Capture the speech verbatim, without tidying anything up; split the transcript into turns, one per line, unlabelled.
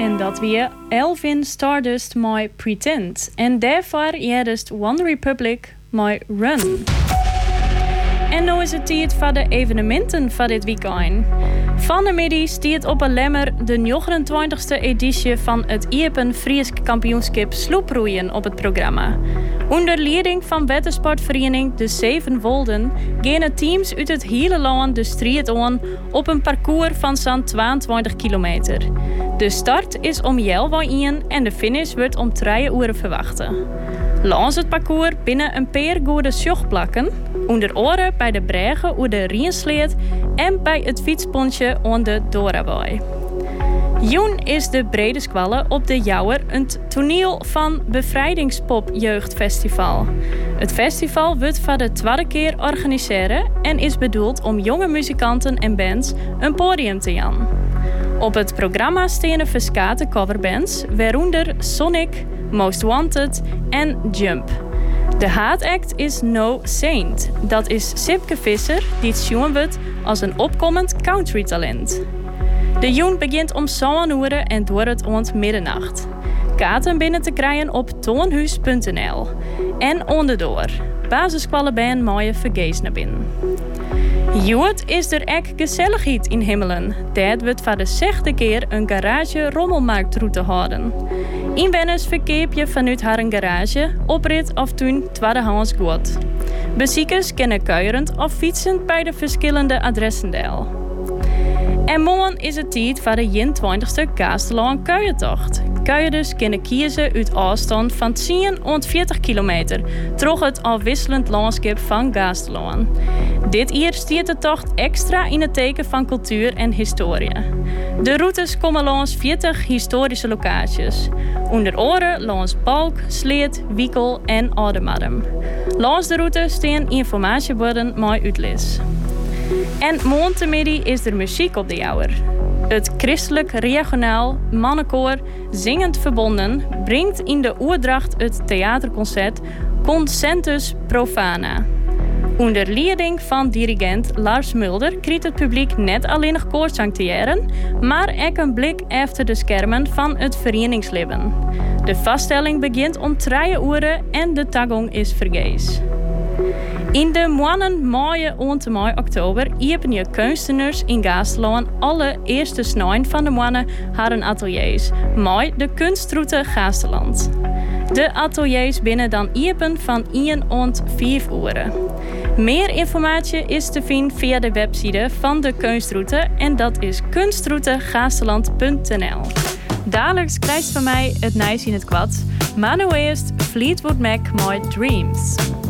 En dat weer Elvin Stardust my Pretend. En daarvoor eerst One Republic my Run. En nu is het tijd voor de evenementen van dit weekend. Van de middag stiert op een lemmer de negenentwintigste editie van het Iepen Fries kampioenschap sloeproeien op het programma. Onder leiding van wetensportvereniging De Zeven Wolden gaan teams uit het hele land de strijd aan op een parcours van zo'n tweeëntwintig kilometer. De start is om elf uur en de finish wordt om drie uur verwachten. Langs het parcours binnen een paar goede sjochtplakken, onder oren bij de bregen oer de Riensleet en bij het fietspontje aan de Doraboy. Joen is de Brede Squalle op de Jouwer een toneel van Bevrijdingspop Jeugdfestival. Het festival wordt voor de tweede keer organiseren en is bedoeld om jonge muzikanten en bands een podium te jan. Op het programma staan verskate coverbands, waaronder Sonic, Most Wanted en Jump. De haatact is No Saint. Dat is Sipke Visser, die het zien wordt als een opkomend countrytalent. De joen begint om zo'n uur en door het rond middernacht. Kaarten binnen te krijgen op toonhuis punt n l. En onderdoor. Basiskwallenbaan mooie vergees naar binnen. Joet is er echt gezelligheid in Himmelen. Dat wordt voor de zesde keer een garage rommelmarktroute houden. Inwoners verkeer je vanuit haar garage, oprit of tuin tweedehands goed. Bezoekers kunnen kuierend of fietsend bij de verschillende adressen deel. En morgen is het tijd voor de eenentwintigste Gastelaan kuiertocht. Kuierders kunnen kiezen uit afstand van tien tot veertig kilometer, troch het afwisselend landschap van Gastelaan. Dit jaar stiert de tocht extra in het teken van cultuur en historie. De routes komen langs veertig historische locaties. Onder oren langs Balk, Sleet, Wiekel en Oudemarm. Langs de route staan informatieborden met uitlis. En maandagmiddag is er muziek op de Jouwer. Het christelijk regionaal mannenkoor Zingend Verbonden brengt in de oerdracht het theaterconcert Concentus Profana. Onder leiding van dirigent Lars Mulder krijgt het publiek net alleen nog koorzang te jaren, maar ook een blik achter de schermen van het verenigingsleven. De vaststelling begint om drie uur en de tagong is vergees. In de maanden mei en mei oktober openen je kunstenaars in Gastelaan alle eerste snijden van de maanden haar ateliers, met de kunstroute Gasteland. De ateliers binnen dan open van één tot vijf uur. Meer informatie is te vinden via de website van de kunstroute en dat is kunstroutegasteland punt n l. Dagelijks krijgt van mij het nice in het kwad, maar nu eerst Fleetwood Mac met Dreams.